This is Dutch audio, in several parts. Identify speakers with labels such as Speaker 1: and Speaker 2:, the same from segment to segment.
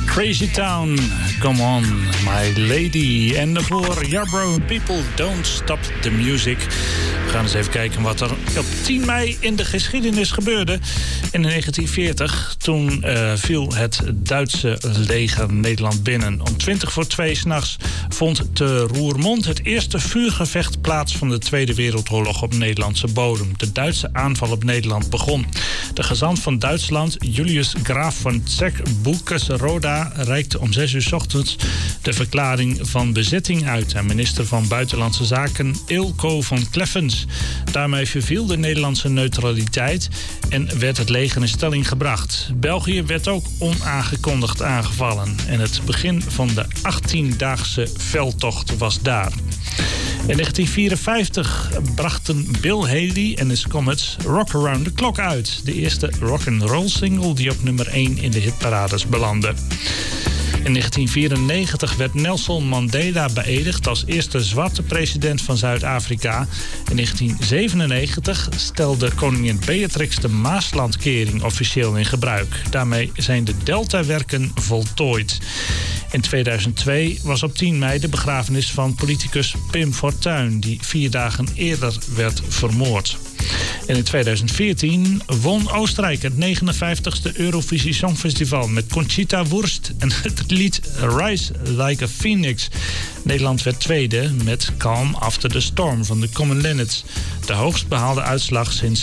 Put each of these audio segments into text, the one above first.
Speaker 1: Crazy Town, Come On, My Lady. En daarvoor Yarborough People, Don't Stop the Music. We gaan eens even kijken wat er op 10 mei in de geschiedenis gebeurde. In 1940, toen viel het Duitse leger Nederland binnen. Om 1:20 s'nachts vond te Roermond het eerste vuurgevecht plaats van de Tweede Wereldoorlog op Nederlandse bodem. De Duitse aanval op Nederland begon. De gezant van Duitsland, Julius Graaf van Zech-Boelkes-Roda, reikte om 6 uur 's ochtends de verklaring van bezetting uit aan minister van Buitenlandse Zaken Eelco van Kleffens. Daarmee verviel de Nederlandse neutraliteit en werd het leger in stelling gebracht. België werd ook onaangekondigd aangevallen en het begin van de 18-daagse veldtocht was daar. In 1954 brachten Bill Haley en his Comets Rock Around the Clock uit. De eerste rock'n'roll single die op nummer 1 in de hitparades belandde. In 1994 werd Nelson Mandela beëdigd als eerste zwarte president van Zuid-Afrika. In 1997 stelde koningin Beatrix de Maaslandkering officieel in gebruik. Daarmee zijn de Deltawerken voltooid. In 2002 was op 10 mei de begrafenis van politicus Pim Fortuyn, die 4 dagen eerder werd vermoord. En in 2014 won Oostenrijk het 59ste Eurovisie Songfestival met Conchita Wurst en het lied Rise Like a Phoenix. Nederland werd tweede met Calm After the Storm van de Common Linnets. De hoogst behaalde uitslag sinds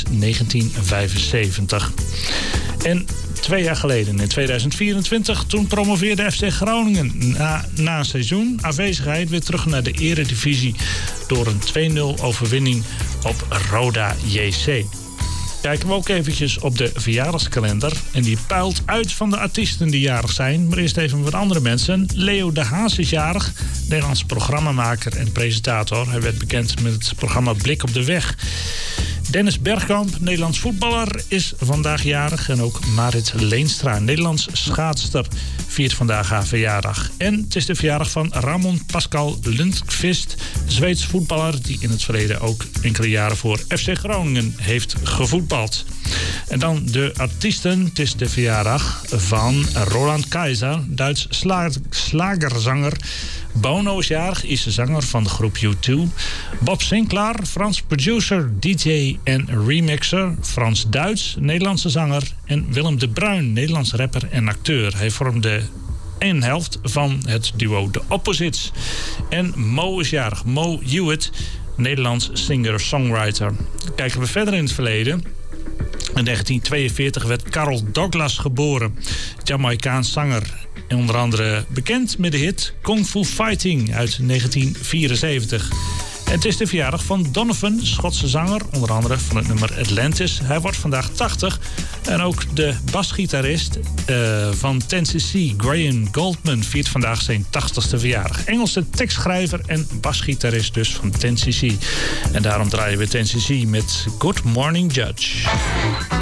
Speaker 1: 1975. En 2 jaar geleden, in 2024, toen promoveerde FC Groningen na een seizoen afwezigheid weer terug naar de eredivisie door een 2-0 overwinning op Roda JC. Kijken we ook eventjes op de verjaardagskalender. En die puilt uit van de artiesten die jarig zijn. Maar eerst even wat andere mensen. Leo de Haas is jarig. Nederlands programmamaker en presentator. Hij werd bekend met het programma Blik op de Weg. Dennis Bergkamp, Nederlands voetballer, is vandaag jarig. En ook Marit Leenstra, Nederlands schaatster, viert vandaag haar verjaardag. En het is de verjaardag van Ramon Pascal Lundqvist, Zweeds voetballer die in het verleden ook enkele jaren voor FC Groningen heeft gevoetbald. En dan de artiesten. Het is de verjaardag van Roland Kaiser, Duits slagerzanger. Bono is jarig, is de zanger van de groep U2. Bob Sinclair, Frans producer, DJ en remixer. Frans-Duits, Nederlandse zanger. En Willem de Bruin, Nederlands rapper en acteur. Hij vormde een helft van het duo The Opposites. En Mo is jarig, Mo Hewitt, Nederlands singer-songwriter. Kijken we verder in het verleden. In 1942 werd Carol Douglas geboren. Jamaicaans zanger. En onder andere bekend met de hit Kung Fu Fighting uit 1974. En het is de verjaardag van Donovan, Schotse zanger. Onder andere van het nummer Atlantis. Hij wordt vandaag 80. En ook de basgitarist van 10cc, Graham Goldman, viert vandaag zijn 80ste verjaardag. Engelse tekstschrijver en basgitarist dus van 10cc. En daarom draaien we 10cc met Good Morning Judge.